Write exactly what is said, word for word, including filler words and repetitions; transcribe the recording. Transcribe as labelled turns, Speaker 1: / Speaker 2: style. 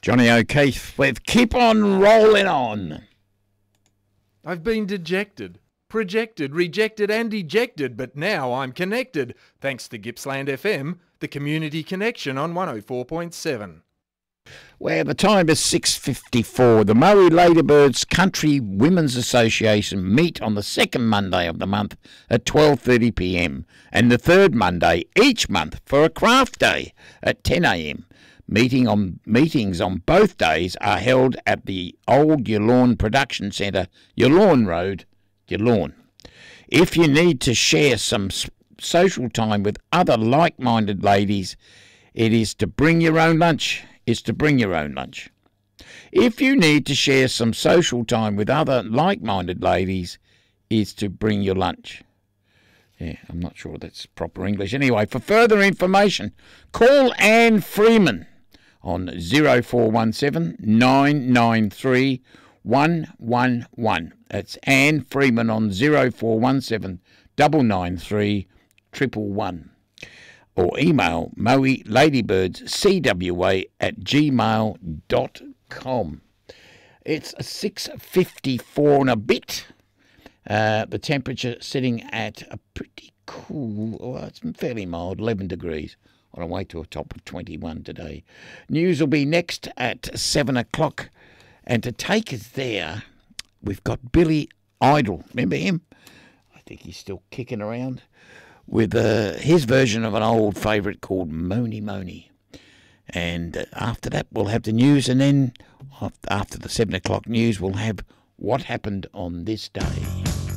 Speaker 1: Johnny O'Keefe with Keep On Rolling On.
Speaker 2: I've been dejected, projected, rejected and ejected, but now I'm connected, thanks to Gippsland F M, the community connection on one oh four point seven.
Speaker 1: Where the time is six fifty-four. The Murray Ladybirds Country Women's Association meet on the second Monday of the month at twelve thirty p m and the third Monday each month for a craft day at ten a m Meeting on, meetings on both days are held at the Old Yallourn Production Centre, Yallourn Road, Yallourn. If you need to share some social time with other like-minded ladies, it is to bring your own lunch. Is to bring your own lunch. If you need to share some social time with other like-minded ladies, is to bring your lunch. Yeah, I'm not sure that's proper English. Anyway, for further information, call Anne Freeman on zero four one seven, nine nine three, one one one. That's Anne Freeman on zero four one seven, nine nine three, one one one. Or email Moe Ladybirds C W A at gmail dot com. It's six fifty-four and a bit. Uh, the temperature sitting at a pretty cool, well, it's fairly mild, eleven degrees. On our way to a top of twenty-one today. News will be next at seven o'clock. And to take us there, we've got Billy Idol. Remember him? I think he's still kicking around. With uh, his version of an old favourite called Mony Mony. And uh, after that, we'll have the news, and then after the seven o'clock news, we'll have What Happened on This Day.